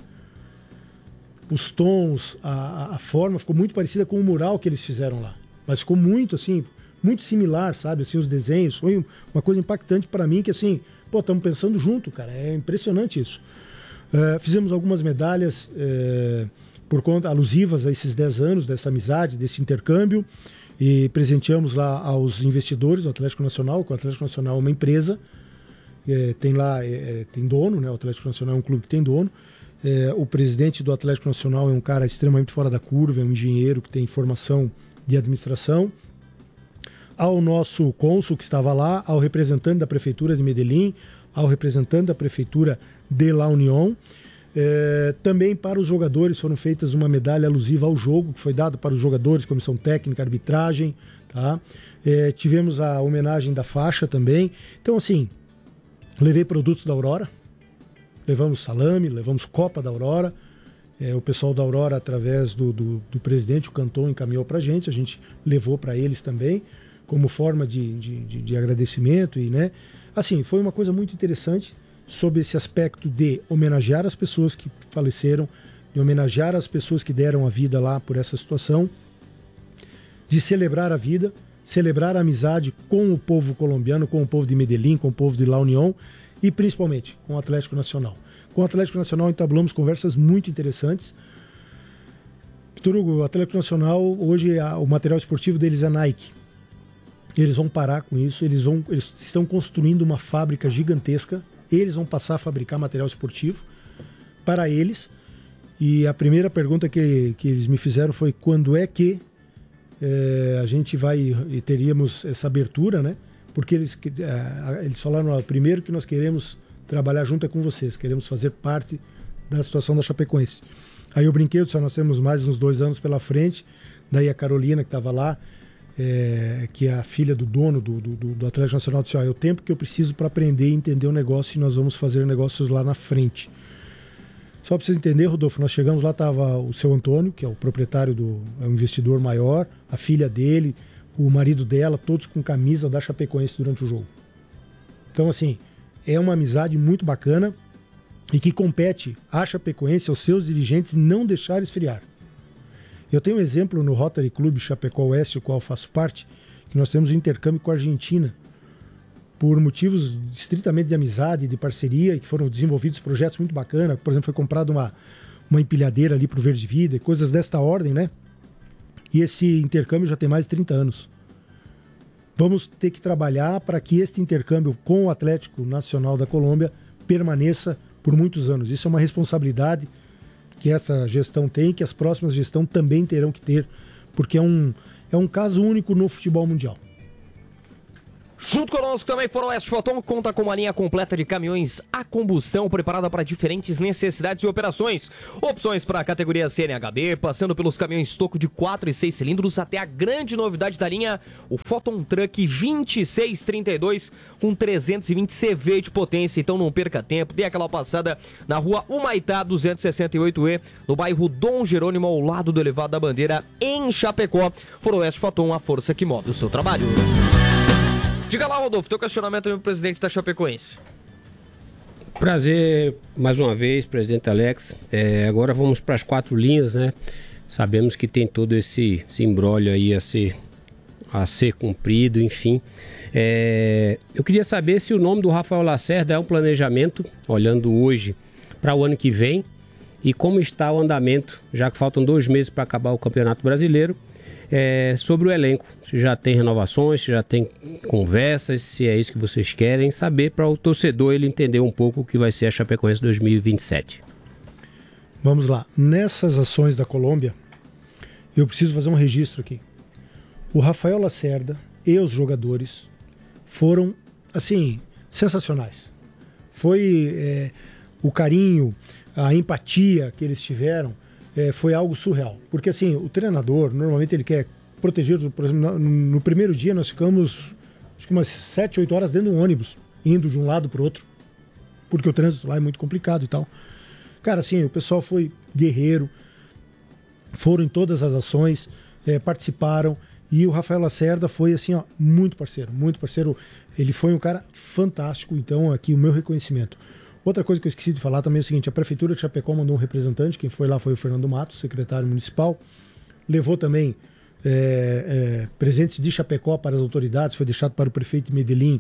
os tons, a forma ficou muito parecida com o mural que eles fizeram lá, mas ficou muito assim, muito similar, sabe, assim, os desenhos. Foi uma coisa impactante para mim, que assim, pô, estamos pensando junto, cara, é impressionante isso. Fizemos algumas medalhas por conta alusivas a esses 10 anos dessa amizade, desse intercâmbio, e presenteamos lá aos investidores do Atlético Nacional, que o Atlético Nacional é uma empresa, tem lá, tem dono, né? O Atlético Nacional é um clube que tem dono. O presidente do Atlético Nacional é um cara extremamente fora da curva, é um engenheiro que tem formação de administração. Ao nosso cônsul que estava lá, ao representante da Prefeitura de Medellín, ao representante da Prefeitura de La Unión. Também para os jogadores foram feitas uma medalha alusiva ao jogo, que foi dado para os jogadores, comissão técnica, arbitragem, tá? Tivemos a homenagem da faixa também. Então, assim, levei produtos da Aurora, levamos salame, levamos copa da Aurora. O pessoal da Aurora, através do presidente, o Canton, encaminhou para a gente levou para eles também, como forma de agradecimento. E, né, assim, foi uma coisa muito interessante, sob esse aspecto de homenagear as pessoas que faleceram, de homenagear as pessoas que deram a vida lá por essa situação, de celebrar a vida, celebrar a amizade com o povo colombiano, com o povo de Medellín, com o povo de La Unión e principalmente com o Atlético Nacional. Com o Atlético Nacional entablamos conversas muito interessantes. O Atlético Nacional, hoje o material esportivo deles é Nike. Eles vão parar com isso, eles estão construindo uma fábrica gigantesca. Eles vão passar a fabricar material esportivo para eles. E a primeira pergunta que eles me fizeram foi: quando é que a gente teríamos essa abertura, né? Porque eles falaram, primeiro, que nós queremos trabalhar junto com vocês, queremos fazer parte da situação da Chapecoense. Aí eu brinquei, nós temos mais uns 2 anos pela frente. Daí a Carolina, que estava lá, que é a filha do dono do Atlético Nacional, disse: é o tempo que eu preciso para aprender e entender o negócio, e nós vamos fazer negócios lá na frente. Só para você entender, Rodolfo, nós chegamos lá, estava o seu Antônio, que é o proprietário é um investidor maior, a filha dele, o marido dela, todos com camisa da Chapecoense durante o jogo. Então, assim, é uma amizade muito bacana e que compete à Chapecoense, aos seus dirigentes, não deixar esfriar. Eu tenho um exemplo no Rotary Club Chapecó Oeste, o qual faço parte, que nós temos um intercâmbio com a Argentina, por motivos estritamente de amizade, de parceria, e que foram desenvolvidos projetos muito bacanas. Por exemplo, foi comprada uma empilhadeira ali para o Verde Vida, e coisas desta ordem, né? E esse intercâmbio já tem mais de 30 anos. Vamos ter que trabalhar para que este intercâmbio com o Atlético Nacional da Colômbia permaneça por muitos anos. Isso é uma responsabilidade que essa gestão tem, que as próximas gestões também terão que ter, porque é um caso único no futebol mundial. Junto conosco também Foroeste Foton, conta com uma linha completa de caminhões a combustão preparada para diferentes necessidades e operações. Opções para a categoria CNHB, passando pelos caminhões toco de 4 e 6 cilindros, até a grande novidade da linha, o Foton Truck 2632 com 320 CV de potência. Então não perca tempo, dê aquela passada na rua Humaitá 268E, no bairro Dom Jerônimo, ao lado do Elevado da Bandeira, em Chapecó. Foroeste Foton, a força que move o seu trabalho. Diga lá, Rodolfo, teu questionamento também pro presidente da Chapecoense. Prazer, mais uma vez, presidente Alex. Agora vamos para as 4 linhas, né? Sabemos que tem todo esse imbróglio aí a ser a ser cumprido, enfim. Eu queria saber se o nome do Rafael Lacerda é um planejamento, olhando hoje para o ano que vem, e como está o andamento, já que faltam 2 meses para acabar o Campeonato Brasileiro, sobre o elenco. Se já tem renovações, se já tem conversas, se é isso que vocês querem saber, para o torcedor ele entender um pouco o que vai ser a Chapecoense 2027. Vamos lá. Nessas ações da Colômbia, eu preciso fazer um registro aqui. O Rafael Lacerda e os jogadores foram, assim, sensacionais. Foi o carinho, a empatia que eles tiveram, foi algo surreal. Porque, assim, o treinador, normalmente ele quer proteger, por exemplo, no primeiro dia nós ficamos, acho que umas 7, 8 horas dentro de um ônibus, indo de um lado para o outro, porque o trânsito lá é muito complicado e tal. Cara, assim, o pessoal foi guerreiro, foram em todas as ações, participaram, e o Rafael Lacerda foi, assim, ó, muito parceiro. Ele foi um cara fantástico, então aqui o meu reconhecimento. Outra coisa que eu esqueci de falar também é o seguinte: a Prefeitura de Chapecó mandou um representante, quem foi lá foi o Fernando Matos, secretário municipal, levou também presentes de Chapecó para as autoridades, foi deixado para o prefeito de Medellín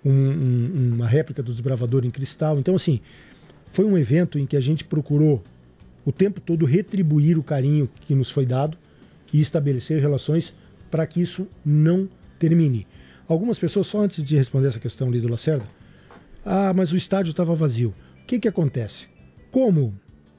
uma réplica do desbravador em cristal. Então, assim, foi um evento em que a gente procurou o tempo todo retribuir o carinho que nos foi dado e estabelecer relações para que isso não termine. Algumas pessoas, só antes de responder essa questão ali do Lacerda, mas o estádio estava vazio. O que acontece? Como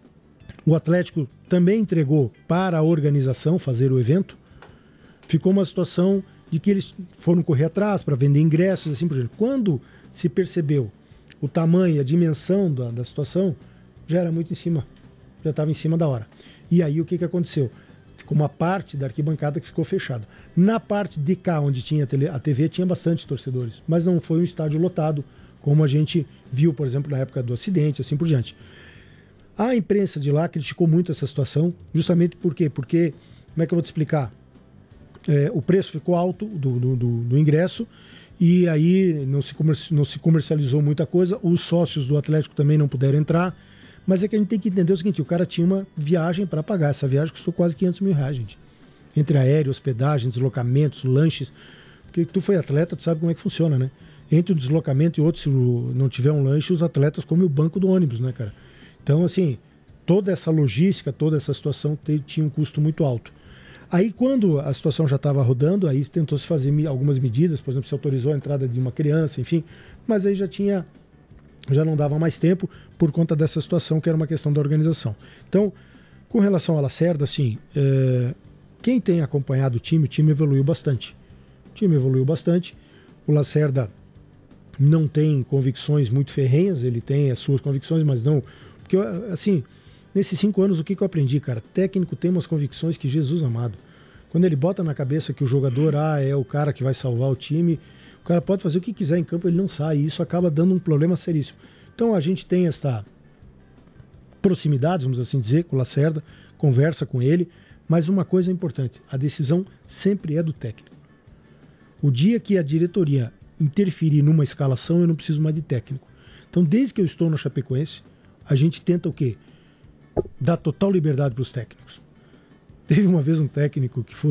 o Atlético também entregou para a organização fazer o evento, ficou uma situação de que eles foram correr atrás para vender ingressos, assim por diante. Quando se percebeu o tamanho e a dimensão da situação, já era muito em cima, já estava em cima da hora. E aí o que aconteceu? Ficou uma parte da arquibancada que ficou fechada. Na parte de cá, onde tinha a TV, tinha bastante torcedores, mas não foi um estádio lotado, como a gente viu, por exemplo, na época do acidente, assim por diante. A imprensa de lá criticou muito essa situação, justamente por quê? Porque, como é que eu vou te explicar? O preço ficou alto do ingresso, e aí não se comercializou muita coisa, os sócios do Atlético também não puderam entrar, mas é que a gente tem que entender o seguinte: o cara tinha uma viagem para pagar, essa viagem custou quase R$500 mil, gente, entre aéreo, hospedagem, deslocamentos, lanches, porque tu foi atleta, tu sabe como é que funciona, né? Entre um deslocamento e outro, se não tiver um lanche, os atletas comem o banco do ônibus, né, cara? Então, assim, toda essa logística, toda essa situação tinha um custo muito alto. Aí, quando a situação já estava rodando, aí tentou-se fazer algumas medidas, por exemplo, se autorizou a entrada de uma criança, enfim, mas aí já não dava mais tempo por conta dessa situação, que era uma questão da organização. Então, com relação a Lacerda, assim, quem tem acompanhado o time evoluiu bastante. O Lacerda não tem convicções muito ferrenhas, ele tem as suas convicções, mas não... Porque, assim, nesses 5 anos, o que eu aprendi, cara? Técnico tem umas convicções que Jesus amado. Quando ele bota na cabeça que o jogador é o cara que vai salvar o time, o cara pode fazer o que quiser em campo, ele não sai, e isso acaba dando um problema seríssimo. Então a gente tem essa proximidade, vamos assim dizer, com o Lacerda, conversa com ele, mas uma coisa é importante: a decisão sempre é do técnico. O dia que a diretoria interferir numa escalação, eu não preciso mais de técnico. Então, desde que eu estou na Chapecoense, a gente tenta o quê? Dar total liberdade para os técnicos. Teve uma vez um técnico que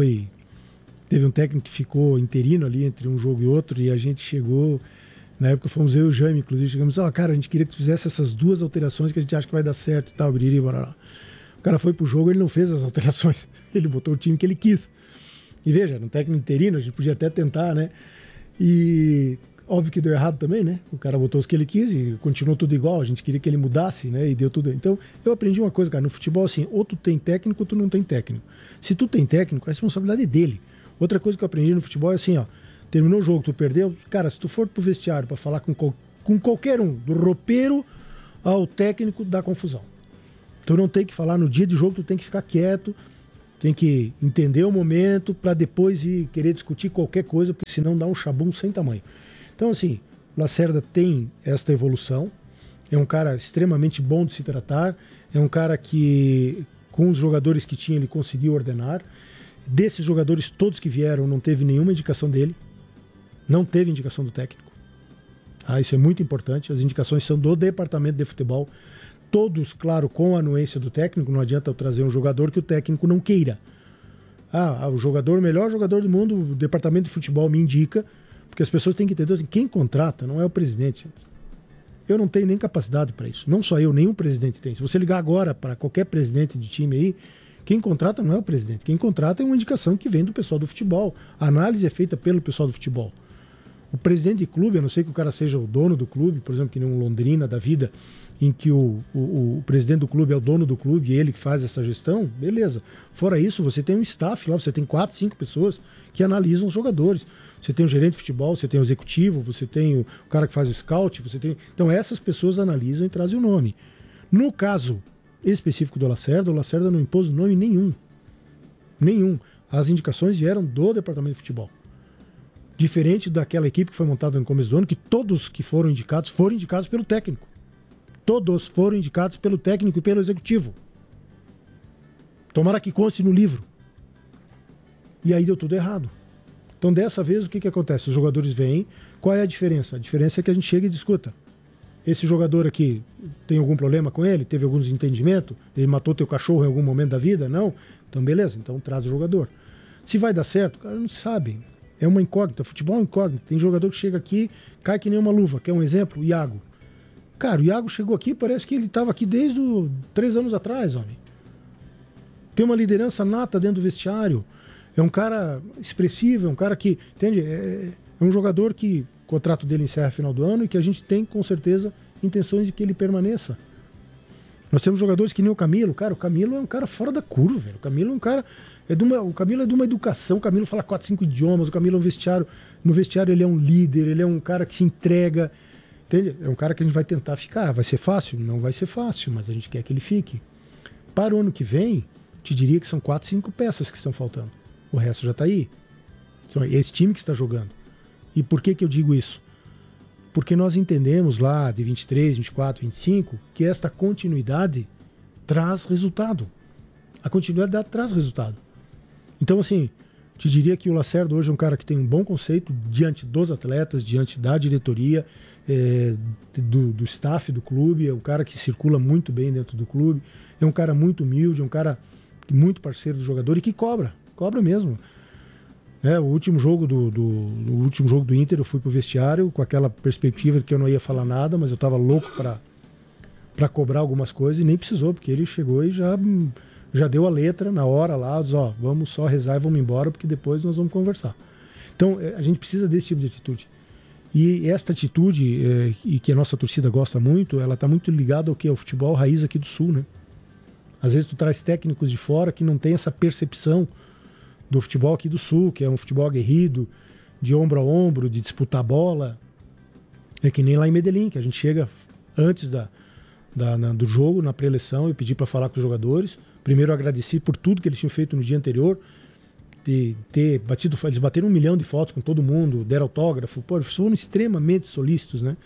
ficou interino ali entre um jogo e outro, e a gente chegou, na época fomos eu e o Jaime, inclusive, chegamos e cara, a gente queria que tu fizesse essas 2 alterações que a gente acha que vai dar certo e tal, biriri, barará. O cara foi pro jogo, ele não fez as alterações, ele botou o time que ele quis. E veja, era um técnico interino, a gente podia até tentar, né? E óbvio que deu errado também, né? O cara botou os que ele quis e continuou tudo igual, a gente queria que ele mudasse, né? E deu tudo. Então, eu aprendi uma coisa, cara, no futebol, assim, ou tu tem técnico ou tu não tem técnico. Se tu tem técnico, a responsabilidade é dele. Outra coisa que eu aprendi no futebol é assim, ó, terminou o jogo, tu perdeu, cara, se tu for pro vestiário para falar com qualquer um, do roupeiro ao técnico, dá confusão. Tu não tem que falar no dia de jogo, tu tem que ficar quieto, tem que entender o momento para depois ir querer discutir qualquer coisa, porque senão dá um chabum sem tamanho. Então, assim, Lacerda tem esta evolução, é um cara extremamente bom de se tratar, é um cara que, com os jogadores que tinha, ele conseguiu ordenar. Desses jogadores, todos que vieram, não teve nenhuma indicação dele, não teve indicação do técnico. Isso é muito importante, as indicações são do departamento de futebol, todos, claro, com a anuência do técnico. Não adianta eu trazer um jogador que o técnico não queira. O melhor jogador do mundo, o departamento de futebol me indica, porque as pessoas têm que entender assim, quem contrata não é o presidente. Eu não tenho nem capacidade para isso. Não só eu, nenhum presidente tem. Se você ligar agora para qualquer presidente de time aí, quem contrata não é o presidente. Quem contrata é uma indicação que vem do pessoal do futebol. A análise é feita pelo pessoal do futebol. O presidente de clube, a não ser que o cara seja o dono do clube, por exemplo, que nem um Londrina da vida, em que o presidente do clube é o dono do clube e ele que faz essa gestão, beleza. Fora isso, você tem um staff lá, você tem 4, 5 pessoas que analisam os jogadores. Você tem o gerente de futebol, você tem o executivo, você tem o cara que faz o scout, você tem... Então essas pessoas analisam e trazem o nome. No caso específico do Lacerda, o Lacerda não impôs nome nenhum. Nenhum. As indicações vieram do departamento de futebol. Diferente daquela equipe que foi montada no começo do ano, que todos que foram indicados pelo técnico. Todos foram indicados pelo técnico e pelo executivo. Tomara que conste no livro. E aí deu tudo errado. Então, dessa vez, o que acontece? Os jogadores vêm. Qual é a diferença? A diferença é que a gente chega e discuta. Esse jogador aqui tem algum problema com ele? Teve algum desentendimento? Ele matou teu cachorro em algum momento da vida? Não? Então, beleza. Então, traz o jogador. Se vai dar certo, o cara não sabe. É uma incógnita. Futebol é uma incógnita. Tem jogador que chega aqui, cai que nem uma luva. Quer um exemplo? O Iago. Cara, o Iago chegou aqui, parece que ele estava aqui desde 3 anos atrás, homem. Tem uma liderança nata dentro do vestiário. É um cara expressivo, é um cara que, entende? É um jogador que o contrato dele encerra no final do ano e que a gente tem, com certeza, intenções de que ele permaneça. Nós temos jogadores que nem o Camilo. Cara, o Camilo é um cara fora da curva, velho. O Camilo é um cara... O Camilo é de uma educação, o Camilo fala 4, 5 idiomas, o Camilo é um vestiário... No vestiário ele é um líder, ele é um cara que se entrega, entende? É um cara que a gente vai tentar ficar. Vai ser fácil? Não vai ser fácil, mas a gente quer que ele fique. Para o ano que vem, te diria que são 4, 5 peças que estão faltando. O resto já está aí. São esse time que está jogando. E por que eu digo isso? Porque nós entendemos lá de 23, 24, 25 que esta continuidade traz resultado. A continuidade traz resultado. Então, assim, te diria que o Lacerda hoje é um cara que tem um bom conceito diante dos atletas, diante da diretoria, do staff do clube. É um cara que circula muito bem dentro do clube. É um cara muito humilde, é um cara muito parceiro do jogador e que cobra mesmo. O último jogo do Inter eu fui pro vestiário com aquela perspectiva de que eu não ia falar nada, mas eu tava louco para cobrar algumas coisas e nem precisou, porque ele chegou e já deu a letra na hora lá, diz, vamos só rezar e vamos embora, porque depois nós vamos conversar. Então a gente precisa desse tipo de atitude. E esta atitude, e que a nossa torcida gosta muito, ela tá muito ligada ao que é o futebol raiz aqui do Sul, né? Às vezes tu traz técnicos de fora que não tem essa percepção do futebol aqui do Sul, que é um futebol aguerrido, de ombro a ombro, de disputar bola. É que nem lá em Medellín, que a gente chega antes do jogo, na pré-eleição, eu pedi para falar com os jogadores. Primeiro eu agradeci por tudo que eles tinham feito no dia anterior, de ter batido, eles bateram 1 milhão de fotos com todo mundo, deram autógrafo, eles foram extremamente solícitos, né?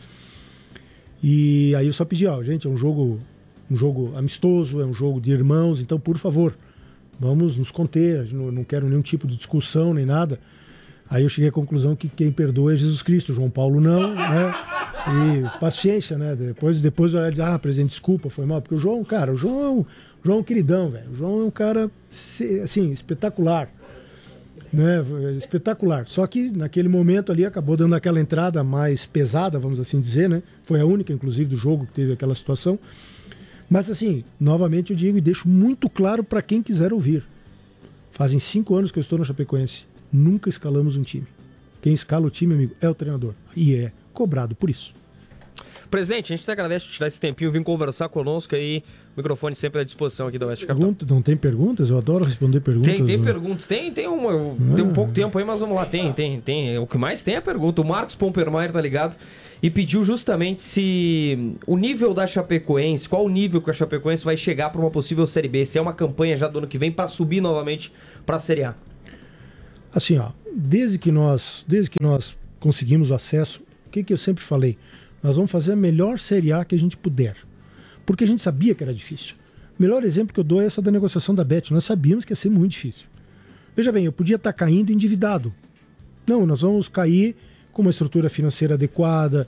E aí eu só pedi, gente, é um jogo amistoso, é um jogo de irmãos, então, por favor, vamos nos conter, não quero nenhum tipo de discussão, nem nada. Aí eu cheguei à conclusão que quem perdoa é Jesus Cristo, João Paulo não, né? E paciência, né? Depois eu ia dizer, presidente, desculpa, foi mal, porque o João é um queridão, velho. O João é um cara, assim, espetacular, né? Espetacular. Só que naquele momento ali acabou dando aquela entrada mais pesada, vamos assim dizer, né? Foi a única, inclusive, do jogo que teve aquela situação. Mas assim, novamente eu digo e deixo muito claro para quem quiser ouvir. Fazem 5 anos que eu estou no Chapecoense. Nunca escalamos um time. Quem escala o time, amigo, é o treinador. E é cobrado por isso. Presidente, a gente te agradece de tirar esse tempinho, vir conversar conosco aí. O microfone sempre à disposição aqui da Oeste Capital. Não tem perguntas? Eu adoro responder perguntas. Tem perguntas. Tem um pouco tempo aí, mas vamos lá. Tem. O que mais tem é a pergunta. O Marcos Pompermaier tá ligado e pediu justamente se o nível da Chapecoense, qual o nível que a Chapecoense vai chegar para uma possível Série B, se é uma campanha já do ano que vem para subir novamente para a Série A. Assim, desde que nós conseguimos o acesso, o que eu sempre falei? Nós vamos fazer a melhor Série A que a gente puder. Porque a gente sabia que era difícil. O melhor exemplo que eu dou é essa da negociação da Bet. Nós sabíamos que ia ser muito difícil. Veja bem, eu podia estar caindo endividado. Não, nós vamos cair com uma estrutura financeira adequada,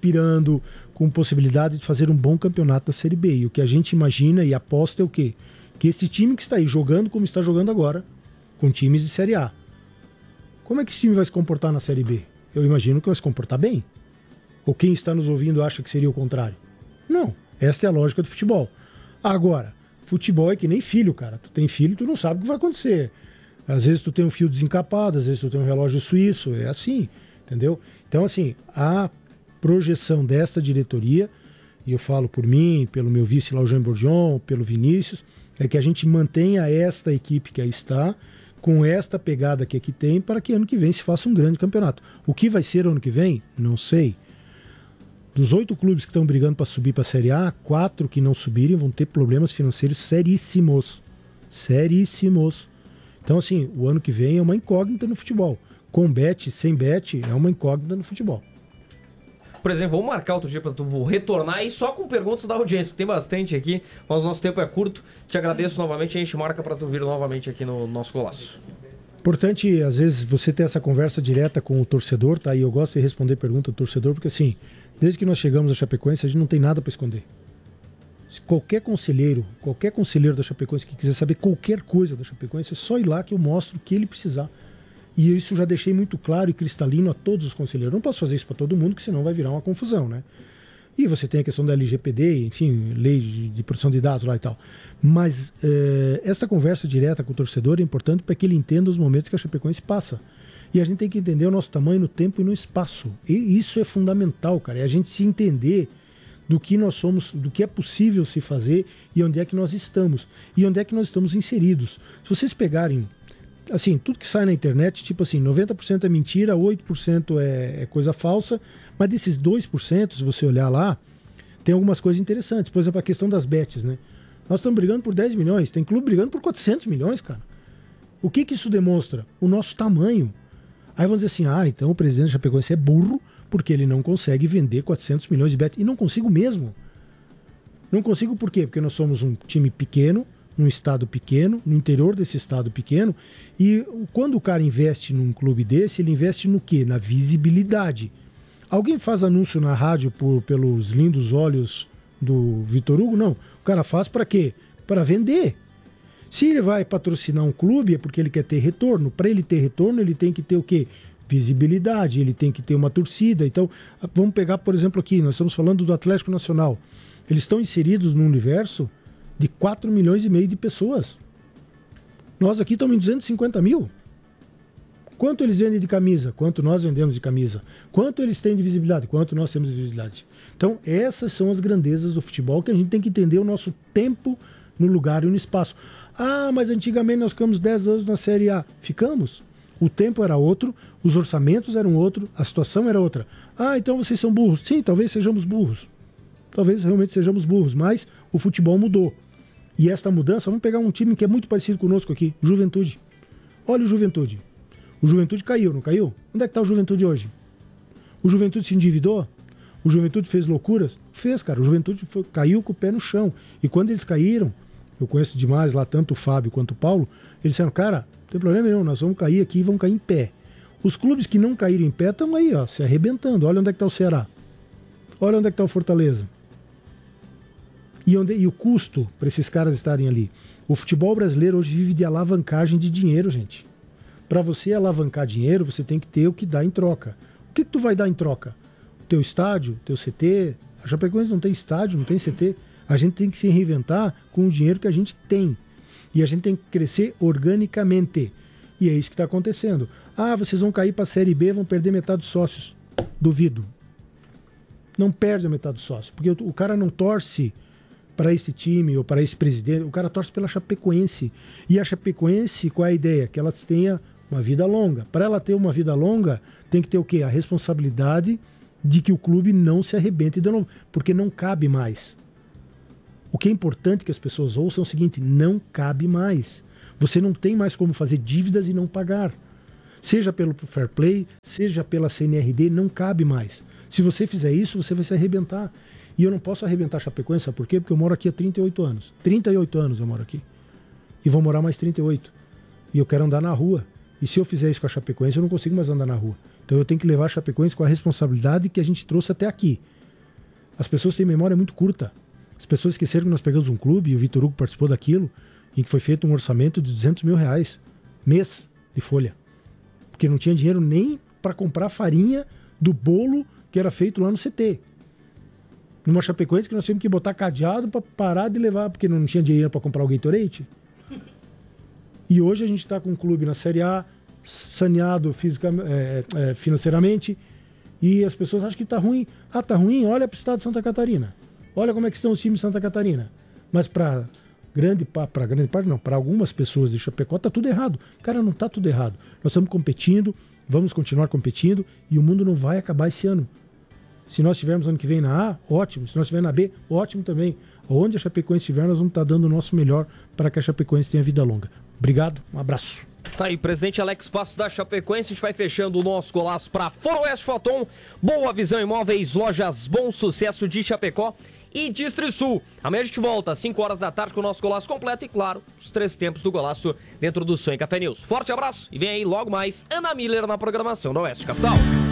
respirando, com possibilidade de fazer um bom campeonato da Série B. E o que a gente imagina e aposta é o quê? que esse time que está aí jogando como está jogando agora, com times de Série A, como é que esse time vai se comportar na Série B? Eu imagino que vai se comportar bem. Ou quem está nos ouvindo acha que seria o contrário? Não, esta é a lógica do futebol. Agora, futebol é que nem filho, cara. Tu tem filho, tu não sabe o que vai acontecer. Às vezes tu tem um fio desencapado, às vezes tu tem um relógio suíço, é assim, entendeu? Então, assim, a projeção desta diretoria, e eu falo por mim, pelo meu vice lá, o Jean Bourdion, pelo Vinícius, é que a gente mantenha esta equipe que aí está, com esta pegada que aqui tem, para que ano que vem se faça um grande campeonato. O que vai ser ano que vem? Não sei. Dos 8 clubes que estão brigando para subir para a Série A, 4 que não subirem vão ter problemas financeiros seríssimos. Seríssimos. Então, assim, o ano que vem é uma incógnita no futebol. Com bet, sem bet, é uma incógnita no futebol. Por exemplo, vamos marcar outro dia para tu retornar aí só com perguntas da audiência, porque tem bastante aqui, mas o nosso tempo é curto. Te agradeço novamente, a gente marca para tu vir novamente aqui no nosso Golaço. Importante, às vezes, você ter essa conversa direta com o torcedor, tá? E eu gosto de responder pergunta do torcedor, porque assim, desde que nós chegamos a Chapecoense, a gente não tem nada para esconder. Se qualquer conselheiro da Chapecoense que quiser saber qualquer coisa da Chapecoense, é só ir lá que eu mostro o que ele precisar. E isso já deixei muito claro e cristalino a todos os conselheiros. Não posso fazer isso para todo mundo, que senão vai virar uma confusão, né? E você tem a questão da LGPD, enfim, lei de proteção de dados lá e tal. Mas esta conversa direta com o torcedor é importante para que ele entenda os momentos que a Chapecoense passa. E a gente tem que entender o nosso tamanho no tempo e no espaço. E isso é fundamental, cara. É a gente se entender do que nós somos, do que é possível se fazer e onde é que nós estamos. E onde é que nós estamos inseridos. Se vocês pegarem, assim, tudo que sai na internet, tipo assim, 90% é mentira, 8% é coisa falsa, mas desses 2%, se você olhar lá, tem algumas coisas interessantes. Por exemplo, a questão das bets, né? Nós estamos brigando por 10 milhões, tem clube brigando por 400 milhões, cara. O que isso demonstra? O nosso tamanho. Aí vão dizer assim, então o presidente da Chapecoense é burro, porque ele não consegue vender 400 milhões de bets. E não consigo mesmo. Não consigo por quê? Porque nós somos um time pequeno, num estado pequeno, no interior desse estado pequeno, e quando o cara investe num clube desse, ele investe no quê? Na visibilidade. Alguém faz anúncio na rádio pelos lindos olhos do Vitor Hugo? Não. O cara faz para quê? Para vender. Se ele vai patrocinar um clube é porque ele quer ter retorno. Para ele ter retorno, ele tem que ter o quê? Visibilidade, ele tem que ter uma torcida. Então, vamos pegar, por exemplo, aqui, nós estamos falando do Atlético Nacional. Eles estão inseridos num universo de 4 milhões e meio de pessoas. Nós aqui estamos em 250 mil. Quanto eles vendem de camisa? Quanto nós vendemos de camisa? Quanto eles têm de visibilidade? Quanto nós temos de visibilidade? Então, essas são as grandezas do futebol que a gente tem que entender o nosso tempo no lugar e no espaço. Mas antigamente nós ficamos 10 anos na Série A. Ficamos. O tempo era outro, os orçamentos eram outro, a situação era outra. Então vocês são burros. Sim, talvez sejamos burros. Talvez realmente sejamos burros, mas o futebol mudou. E esta mudança, vamos pegar um time que é muito parecido conosco aqui, Juventude. Olha o Juventude. O Juventude caiu, não caiu? Onde é que está o Juventude hoje? O Juventude se endividou? O Juventude fez loucuras? Fez, cara. O Juventude caiu com o pé no chão. E quando eles caíram, eu conheço demais lá, tanto o Fábio quanto o Paulo, eles disseram, cara, não tem problema nenhum, nós vamos cair aqui e vamos cair em pé. Os clubes que não caíram em pé estão aí, ó, se arrebentando. Olha onde é que está o Ceará. Olha onde é que está o Fortaleza. E o custo para esses caras estarem ali. O futebol brasileiro hoje vive de alavancagem de dinheiro, gente. Para você alavancar dinheiro, você tem que ter o que dá em troca. O que tu vai dar em troca? O teu estádio, o teu CT. A Chapecoense não tem estádio, não tem CT. A gente tem que se reinventar com o dinheiro que a gente tem. E a gente tem que crescer organicamente. E é isso que está acontecendo. Vocês vão cair para a Série B, vão perder metade dos sócios. Duvido. Não perde a metade dos sócios. Porque o cara não torce para esse time ou para esse presidente, o cara torce pela Chapecoense. E a Chapecoense, qual é a ideia? Que ela tenha uma vida longa. Para ela ter uma vida longa, tem que ter o quê? A responsabilidade de que o clube não se arrebente de novo, porque não cabe mais. O que é importante que as pessoas ouçam é o seguinte, não cabe mais. Você não tem mais como fazer dívidas e não pagar. Seja pelo fair play, seja pela CNRD, não cabe mais. Se você fizer isso, você vai se arrebentar. E eu não posso arrebentar a Chapecoense, sabe por quê? Porque eu moro aqui há 38 anos. 38 anos eu moro aqui. E vou morar mais 38. E eu quero andar na rua. E se eu fizer isso com a Chapecoense, eu não consigo mais andar na rua. Então eu tenho que levar a Chapecoense com a responsabilidade que a gente trouxe até aqui. As pessoas têm memória muito curta. As pessoas esqueceram que nós pegamos um clube, e o Vitor Hugo participou daquilo, em que foi feito um orçamento de R$200 mil mês de folha. Porque não tinha dinheiro nem para comprar farinha do bolo que era feito lá no CT. Numa Chapecoense que nós tínhamos que botar cadeado para parar de levar, porque não tinha dinheiro para comprar o Gatorade. E hoje a gente está com um clube na Série A, saneado financeiramente, e as pessoas acham que está ruim. Ah, está ruim? Olha para o estado de Santa Catarina. Olha como é que estão os times de Santa Catarina. Mas para grande parte, não, para algumas pessoas de Chapecó está tudo errado. Cara, não está tudo errado. Nós estamos competindo, vamos continuar competindo, e o mundo não vai acabar esse ano. Se nós estivermos ano que vem na A, ótimo. Se nós estivermos na B, ótimo também. Onde a Chapecoense estiver, nós vamos estar dando o nosso melhor para que a Chapecoense tenha vida longa. Obrigado, um abraço. Tá aí, presidente Alex Passos da Chapecoense. A gente vai fechando o nosso golaço para Foroeste Foton, Boa Visão Imóveis, Lojas Bom Sucesso de Chapecó e Distrisul. Amanhã a gente volta às 5 horas da tarde com o nosso golaço completo e, claro, os 3 tempos do golaço dentro do Sonho Café News. Forte abraço e vem aí logo mais Ana Miller na programação da Oeste Capital.